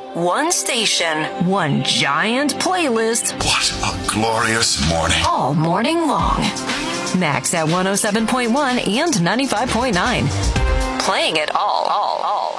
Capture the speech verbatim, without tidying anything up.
One station. One giant playlist. What a glorious morning. All morning long. Max at one oh seven point one and ninety-five point nine. Playing it all, all, all.